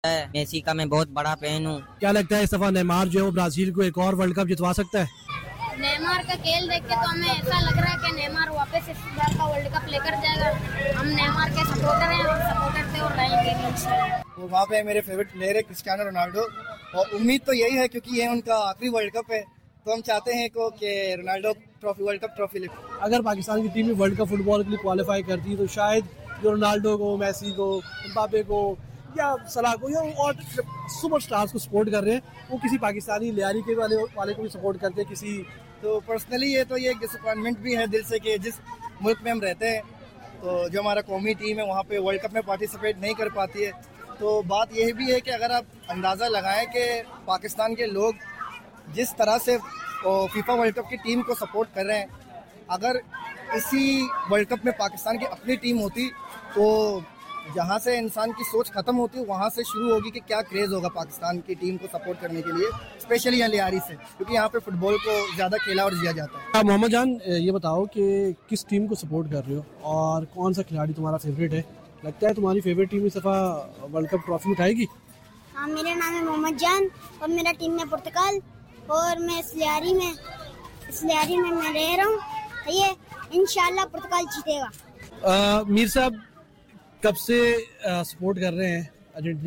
है। मेसी का मैं बहुत बड़ा फैन हूँ। क्या लगता है इस दफा नेमार जो है वो ब्राजील को एक और वर्ल्ड कप जितवा सकता है? नेमार का खेल देख के तो हमें ऐसा लग रहा है कि नेमार वापस इस बार का वर्ल्ड कप लेकर जाएगा। हम नेमार के सपोर्टर हैं और सपोर्टर थे और रहेंगे भी। तो वहाँ पे मेरे फेवरेट प्लेयर है क्रिस्टियानो रोनाल्डो, और उम्मीद तो यही है क्योंकि ये उनका आखिरी वर्ल्ड कप है, तो हम चाहते हैं कि रोनाल्डो वर्ल्ड कप ट्रॉफी ले। अगर पाकिस्तान की टीम में वर्ल्ड कप फुटबॉल के लिए क्वालिफाई करती है तो शायद जो रोनाल्डो को, मेसी को, एम्बापे को या सलाह को या और सुपर स्टार्स को सपोर्ट कर रहे हैं वो किसी पाकिस्तानी लियारी के वाले को भी सपोर्ट करते हैं किसी। तो पर्सनली ये तो ये एक डिसअपॉइंटमेंट भी है दिल से कि जिस मुल्क में हम रहते हैं तो जो हमारा कौमी टीम है वहाँ पे वर्ल्ड कप में पार्टिसिपेट नहीं कर पाती है। तो बात यह भी है कि अगर आप अंदाज़ा लगाएं कि पाकिस्तान के लोग जिस तरह से फीफा वर्ल्ड कप की टीम को सपोर्ट कर रहे हैं, अगर इसी वर्ल्ड कप में पाकिस्तान की अपनी टीम होती तो जहाँ से इंसान की सोच खत्म होती है वहाँ से शुरू होगी कि क्या क्रेज़ होगा पाकिस्तान की टीम को सपोर्ट करने के लिए, स्पेशली यहाँ लियारी से, क्योंकि यहाँ पे फुटबॉल को ज़्यादा खेला और जिया जाता है। मोहम्मद जान ये बताओ कि किस टीम को सपोर्ट कर रहे हो और कौन सा खिलाड़ी तुम्हारा फेवरेट है? लगता है तुम्हारी फेवरेट टीम इस दफ़ा वर्ल्ड कप ट्रॉफी उठाएगी? हाँ, मेरा नाम है मोहम्मद जान और मेरा टीम है पुर्तगाल और मैं इस लियारी में मैं रह रहा हूँ। ये इंशाल्लाह पुर्तगाल जीतेगा। मीर साहब कब से सपोर्ट कर रहे हैं अर्जेंटीना?